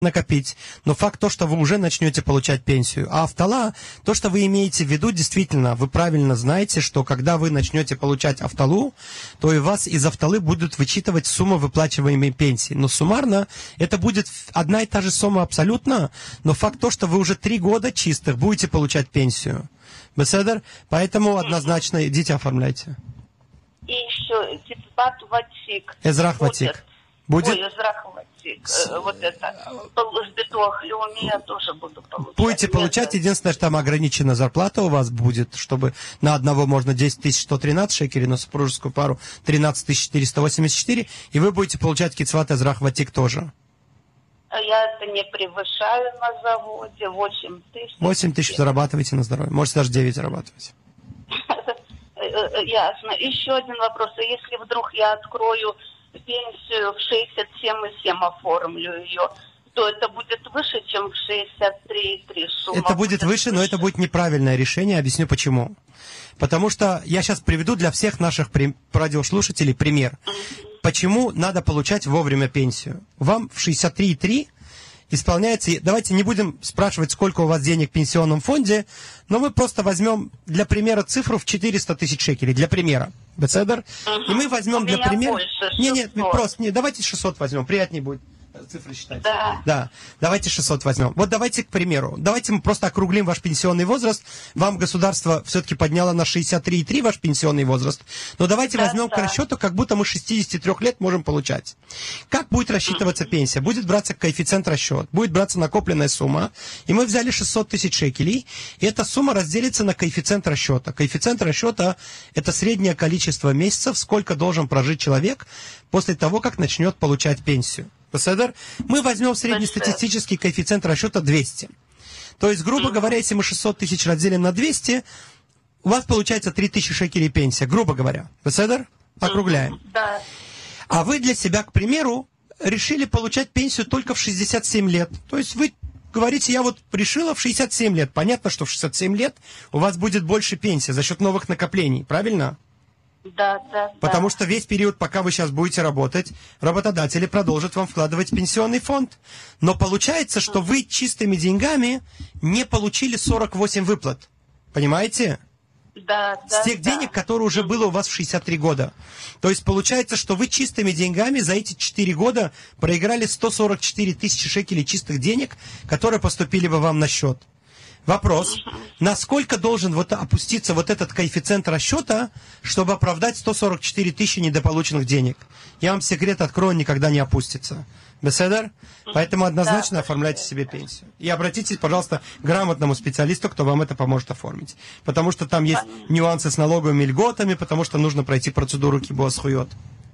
накопить, но факт то, что вы уже начнете получать пенсию. А автола, то, что вы имеете в виду, действительно, вы правильно знаете, что когда вы начнете получать автолу, то и вас из автолы будут вычитывать сумму выплачиваемой пенсии. Но суммарно это будет одна и та же сумма абсолютно, но факт то, что вы уже 3 года чистых будете получать пенсию. Беседер? Поэтому однозначно идите оформляйте. И еще Титбат Ватик. Эзрах Ватик. Будет? Ой, Эзрах Ватик. Вот это. Битох Леумия тоже буду получать. Будете получать. Единственное, что там ограниченная зарплата у вас будет, чтобы на одного можно 10 113 шекелей, на супружескую пару 13 484, и вы будете получать кицват Эзрах Ватик тоже. Я это не превышаю на заводе. 8 тысяч. 8 тысяч зарабатываете на здоровье. Можете даже 9 зарабатывать. Ясно. Еще один вопрос. Если вдруг я открою пенсию в 67,7 оформлю ее, то это будет выше, чем в 63,3 сумма? Это будет выше, но это будет неправильное решение. Объясню почему. Потому что я сейчас приведу для всех наших радиослушателей пример. Почему надо получать вовремя пенсию? Вам в 63,3 исполняется... Давайте не будем спрашивать, сколько у вас денег в пенсионном фонде, но мы просто возьмем для примера цифру в 400 тысяч шекелей. Для примера. Бецедер. И мы возьмем для примера... Нет, просто... Не, давайте 600 возьмем. Приятнее будет цифры считать. Да. Давайте 600 возьмем. Вот давайте, к примеру, давайте мы просто округлим ваш пенсионный возраст. Вам государство все-таки подняло на 63,3 ваш пенсионный возраст. Но давайте возьмем к расчету, как будто мы 63 лет можем получать. Как будет рассчитываться пенсия? Будет браться коэффициент расчет, будет браться накопленная сумма. И мы взяли 600 тысяч шекелей. И эта сумма разделится на коэффициент расчета. Коэффициент расчета – это среднее количество месяцев, сколько должен прожить человек после того, как начнет получать пенсию. Мы возьмем среднестатистический коэффициент расчета 200. То есть, грубо говоря, если мы 600 тысяч разделим на 200, у вас получается 3000 шекелей пенсия, грубо говоря. Округляем. Да. А вы для себя, к примеру, решили получать пенсию только в 67 лет. То есть вы говорите, я вот решила в 67 лет. Понятно, что в 67 лет у вас будет больше пенсии за счет новых накоплений, правильно? Да. Потому что весь период, пока вы сейчас будете работать, работодатели продолжат вам вкладывать в пенсионный фонд. Но получается, что вы чистыми деньгами не получили 48 выплат. Понимаете? Да. С тех денег, которые уже было у вас в 63 года. То есть получается, что вы чистыми деньгами за эти 4 года проиграли 144 тысячи шекелей чистых денег, которые поступили бы вам на счет. Вопрос, насколько должен опуститься этот коэффициент расчета, чтобы оправдать 144 тысячи недополученных денег? Я вам секрет открою, он никогда не опустится. Беседер? Поэтому однозначно оформляйте себе пенсию. И обратитесь, пожалуйста, к грамотному специалисту, кто вам это поможет оформить. Потому что там есть нюансы с налоговыми льготами, потому что нужно пройти процедуру кибуас-хуйот.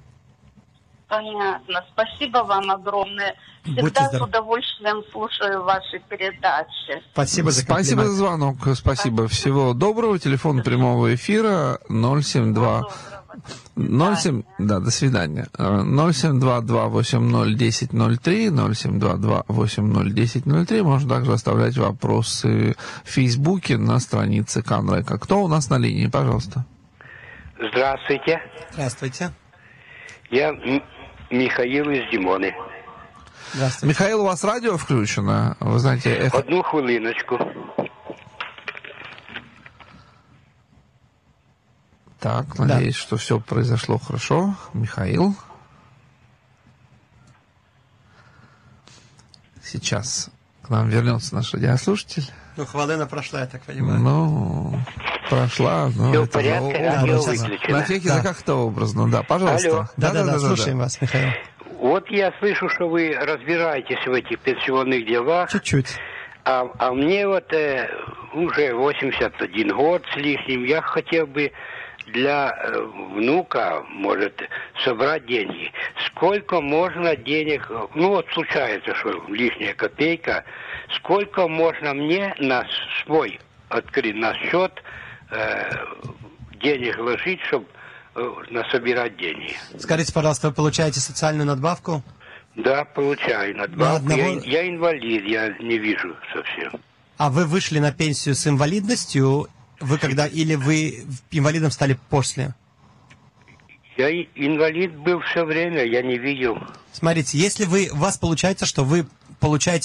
Понятно. Спасибо вам огромное. Всегда с удовольствием слушаю ваши передачи. Спасибо за комплимент. Спасибо за звонок. Спасибо. Всего доброго. Телефон прямого эфира 072... 07, да, до свидания. 072-280-1003, 072-280-1003. Можно также оставлять вопросы в Фейсбуке на странице Канрека. Кто у нас на линии, пожалуйста? Здравствуйте. Здравствуйте. Я Михаил из Димоны. Здравствуйте. Михаил, у вас радио включено? Вы знаете, эхо... Одну хвилиночку. Так, надеюсь, что все произошло хорошо. Михаил. Сейчас к нам вернется наш радиослушатель. Хвалена прошла, я так понимаю. Прошла, но все в это порядке, радио выключено. на всех языках это образно, да, пожалуйста. Да, слушаем вас, Михаил. Вот я слышу, что вы разбираетесь в этих пенсионных делах. Чуть-чуть. А мне уже 81 год с лишним, я хотел бы для внука, может, собрать деньги. Сколько можно денег, случается, что лишняя копейка, сколько можно мне на свой открыть на счет денег ложить, чтобы насобирать деньги. Скажите, пожалуйста, вы получаете социальную надбавку? Да, получаю надбавку. Я инвалид, я не вижу совсем. А вы вышли на пенсию с инвалидностью? Или вы инвалидом стали после? Я инвалид был все время, я не видел. Смотрите, если у вас получается, что вы получаете